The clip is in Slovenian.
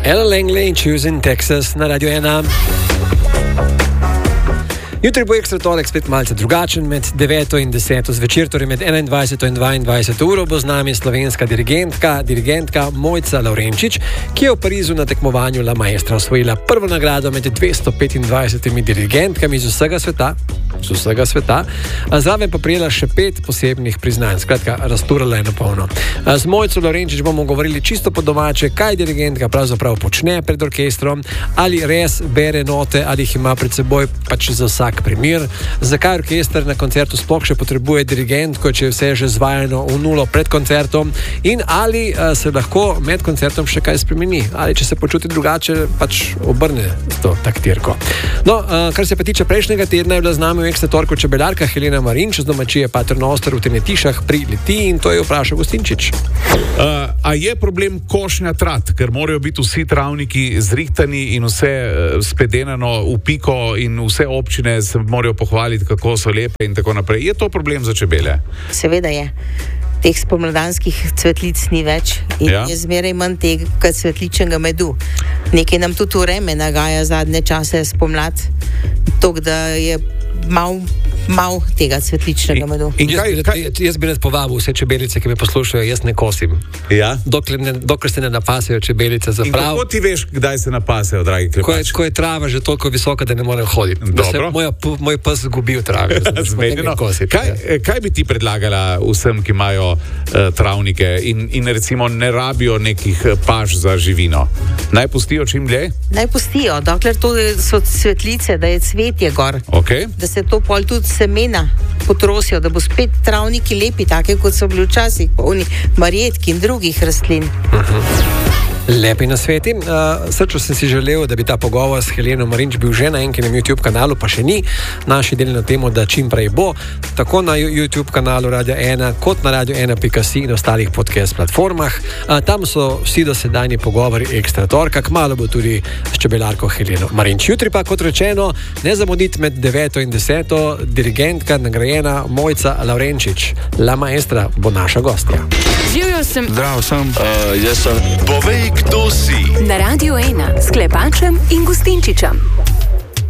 Ella Langley in Choosing Texas na Radio 1. Jutri bo ekstra torek spet malce drugačen, med 9 in 10 zvečer, torej med 21 in 22 uro bo z nami slovenska dirigentka Mojca Lavrenčič, ki je v Parizu na tekmovanju La Maestra osvojila prvo nagrado med 225 dirigentkami z vsega sveta, zraven pa prijela še 5 posebnih priznanj, skratka razturala je na polno. Z Mojco Lavrenčič bomo govorili čisto po domače, kaj dirigentka pravzaprav počne pred orkestrom, ali res bere note, ali jih ima pred seboj pač za vsak primer, zakaj orkester na koncertu sploh še potrebuje dirigentko, če je vse že zvajano v nulo pred koncertom, in ali se lahko med koncertom še kaj spremeni, ali če se počuti drugače, pač obrne s to taktirko. No, kar se pa tiče prejšnjega tedna, je bila z nami v ekstra torku čebelarka Helena Marinč z domačije Paternoster v Tenetišah pri Litiji, in to je vprašal Gustinčič. A je problem košnja trat, ker morajo biti vsi travniki zrihtani in vse spedenano v piko in vse občine se morajo pohvaliti, kako so lepe in tako naprej. Je to problem za čebele? Seveda je. Teh spomladanskih cvetlic ni več in je zmeraj manj tega cvetličnega medu. Nekaj nam tudi vreme nagaja zadnje čase spomlad, tako da je mal tega cvetličnega medu. Jaz bi rad povabil vse čebelice, ki me poslušajo, jaz ne kosim. Ja? Dokler se ne napasejo čebelice za prav. In kako ti veš, kdaj se napasejo, dragi klepač? Ko je trava že toliko visoka, da ne morem hoditi. Moj pes zgubi v travi. Zmedeno. Kaj bi ti predlagala vsem, ki imajo travnike in recimo ne rabijo nekih paš za živino? Naj pustijo čim dlje? Naj pustijo, dokler to so cvetlice, da je cvetje gor. Okay. Da se to pol tudi semena potrosijo, da bo spet travniki lepi, take kot so bili včasih, polni marjetki in drugih rastlin. Lepi na sveti. Srčno sem si želel, da bi ta pogovor s Heleno Marinč bil že na enkinem YouTube kanalu, pa še ni. Naši deli na temo, da čim prej bo, tako na YouTube kanalu Radio 1, kot na radio1.si in ostalih podcast platformah. Tam so vsi dosedajni pogovori ekstra torka, kmalu bo tudi s čebelarko Heleno Marinč. Jutri pa, kot rečeno, ne zamuditi med 9 in 10, dirigentka nagrajena Mojca Lavrenčič. La Maestra bo naša gostja. Živjo sem. Zdrav sem. Povej, kdo si. Na Radio 1 s Klepačem in Gustinčičem.